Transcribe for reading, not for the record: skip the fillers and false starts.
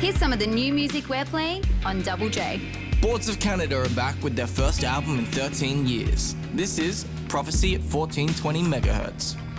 Here's some of the new music we're playing on Double J. Boards of Canada are back with their first album in 13 years. This is Prophecy at 1420 megahertz.